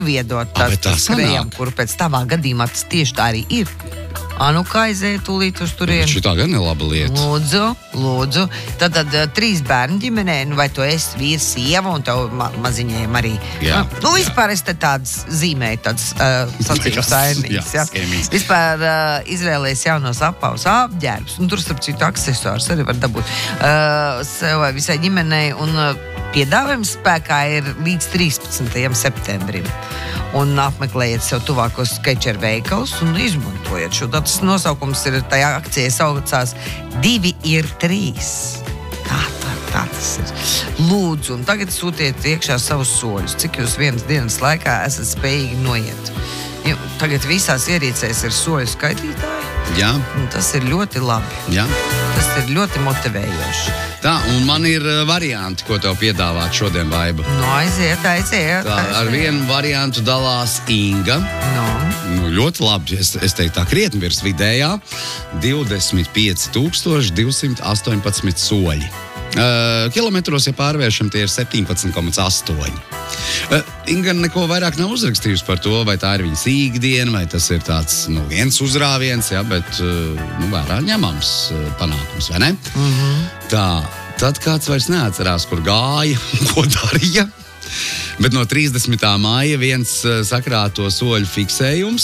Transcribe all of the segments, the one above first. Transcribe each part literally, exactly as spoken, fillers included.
viedot A, tas, bet tā tas skrējam, sanāk. kur pēc tavā gadījumā tas tieši tā arī ir. Ā, nu kā aizēja tūlīt uz turieni? Šitā gan ir laba lieta. Lūdzu, lūdzu. Tad, tad uh, trīs bērnu ģimenē, nu, vai tu esi vīrs, sieva un tev ma maziņiem arī. Jā, nu, nu, vispār es te tādas zīmēju, tādas uh, sacījumus sainīgas. Jā, Ja? skēmīgas. Vispār uh, izvēlējies jaunos apavus apģērbus, un tur, starp citu, aksesuārus arī var dabūt uh, sev vai visai ģimenei, un uh, piedāvājums spēkā ir līdz trīspadsmitajam septembrim. Un apmeklējiet sev tuvākos skečeru veikalus un izmantojiet šo. Tas nosaukums ir tajā akcijā saucās divi ir trīs. Tā, tā, tā tas ir. Lūdzu, un tagad sūtiet iekšā savus soļus, cik jūs vienas dienas laikā esat spējīgi noiet. Jo tagad visās ierīcēs ir soļu skaitītāji, Jā, un tas ir ļoti labi. jā. Tas ir ļoti motivējoši. Tā, un man ir uh, varianti, ko tev piedāvāt šodien, Vaiba. Nu, aiziet, aiziet. Tā, ar aiziet. vienu variantu dalās Inga. Nu, Nu, ļoti labi. Es, es teiktu, tā krietni virs vidējā. divdesmit pieci tūkstoši divsimt astoņpadsmit soļi. Uh, kilometros, ja pārvēršam, tie ir septiņpadsmit komats astoņi. Uh, Inga neko vairāk nav uzrakstījusi par to, vai tā ir viņas ikdiena, vai tas ir tāds nu, viens uzrāviens, ja, bet uh, nu, vērā ņemams uh, panākums, vai ne? mhm. Tā, tad kāds vairs neatcerās, kur gāja un ko darīja. Bet no trīsdesmitā māja viens uh, sakrāto soļu fiksējums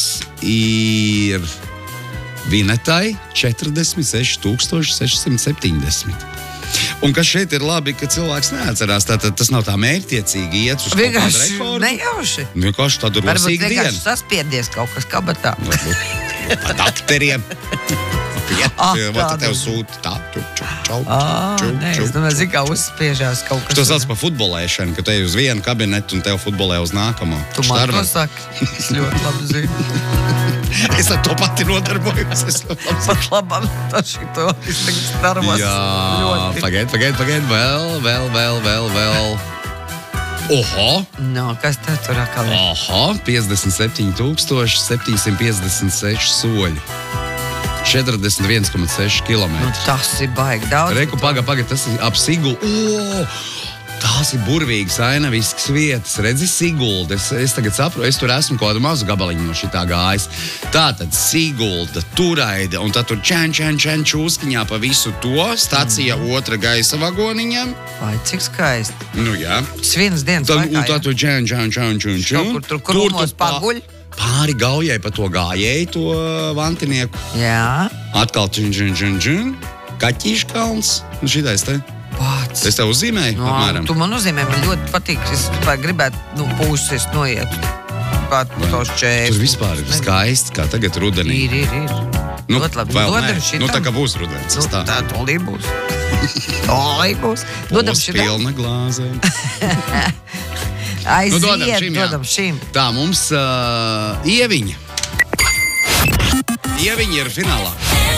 ir Vinetai četrdesmit seši tūkstoši sešsimt septiņdesmit. Un kas šeit ir labi, ka cilvēks neatcerās, tātad tas nav tā mērķtiecīgi iet uz kaut kādu Vienkārši rekordu. nejauši. Vienkārši tāda Varbūt rosīga vienkārši diena. saspiedies kaut kas kabatā. Pa dakteriem. Piet, Ah, vai tad tāda. tev sūta tā, ču, ču, čau, Ā, ču, nē, ču, es domāju, zinu, kā uzspiežās kaut kas. To sauc par futbolēšanu, ka te uz vienu kabinetu un tev futbolē uz nākamo. Tu man to Štarvas. saki. Es ļoti labi zinu. Es ar to pati nodarbojos. Es ļoti labi Pat labam tas šito izteikt starvas. Jā, Ļoti. pagaid, pagaid, pagaid, vēl, vēl, vēl, vēl, vēl. Oho, No, kas tev tur atkal ir? oho, piecdesmit septiņi tūkstoši septiņsimt piecdesmit seši soļi. četrdesmit viens komats seši Nu, kilometri. tas ir baigi daudz. Reku, paga, paga, tas ir ap Siguldu. O, tās ir burvīgas ainaviskas vietas. Redzi, Sigulda. Es, es tagad saprotu, es tur esmu kaut kādu mazu gabaliņu no šitā gājis. Tātad Sigulda, Turaida, un tad tur čen, čen, čen čūskiņā pa visu to. Stacija mm. otra gaisa vagoniņam. Vai, cik skaisti. Nu, jā. Tas vienas dienas Tad, laikā, un tad tur čen, čen, čen, čen, čen. Kaut kur tur krūmos tu pā- paguļ. Pāri gaujai pa to gājēju, to vantinieku. Jā, Atkal čin, čin, čin, čin. Kaķīšu kalns. Un šitais te. pats. Es tev uzzīmēju, No, apmēram. tu man uzzīmē, man ļoti patīk. Es vispār gribētu, nu, puses noiet. Pat tos čēs. Tur vispār ir skaisti, kā tagad rudenī. Ir, ir, ir. Nu, Ļoti labi. vēl Dodam nē. šitam. Nu, tā kā būs rudens. Nu, es tā. tā tolī būs. Tolī būs. Dodam Post šitam. pilna glāze. Aiziet, Nu, dodam šim, jā. dodam šim. Tā, mums uh, Ieviņa. Ieviņa ir finālā.